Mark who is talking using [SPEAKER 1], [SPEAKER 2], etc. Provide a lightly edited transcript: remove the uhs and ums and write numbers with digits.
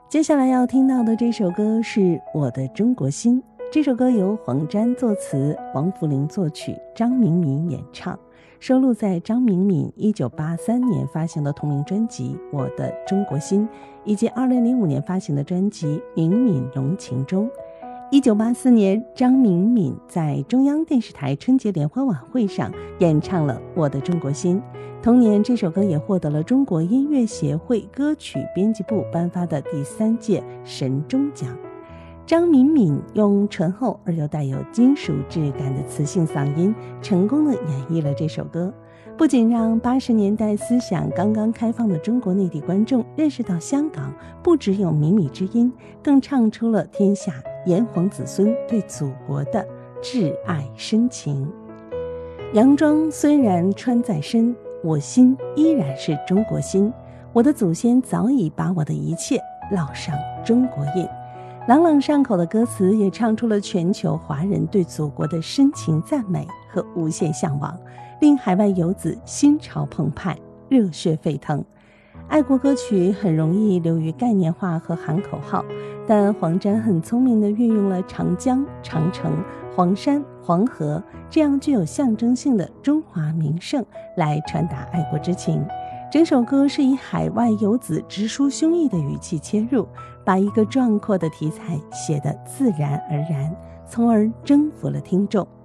[SPEAKER 1] 接下来要听到的这首歌是《我的中国心》，这首歌由黄沾作词，王福林作曲，张明敏演唱，收录在张明敏1983年发行的同名专辑《我的中国心》，以及2005年发行的专辑《敏敏融情》中。1984年，张明敏在中央电视台春节联欢晚会上演唱了《我的中国心》。同年，这首歌也获得了中国音乐协会歌曲编辑部颁发的第3届神钟奖。张明敏用醇厚而又带有金属质感的磁性嗓音，成功地演绎了这首歌，不仅让80年代思想刚刚开放的中国内地观众认识到香港不只有靡靡之音，更唱出了天下炎黄子孙对祖国的挚爱深情。洋装虽然穿在身，我心依然是中国心，我的祖先早已把我的一切烙上中国印。朗朗上口的歌词也唱出了全球华人对祖国的深情赞美和无限向往，令海外游子心潮澎湃，热血沸腾。爱国歌曲很容易流于概念化和喊口号，但黄沾很聪明地运用了长江、长城、黄山、黄河这样具有象征性的中华名胜来传达爱国之情。整首歌是以海外游子直抒胸臆的语气切入，把一个壮阔的题材写得自然而然，从而征服了听众。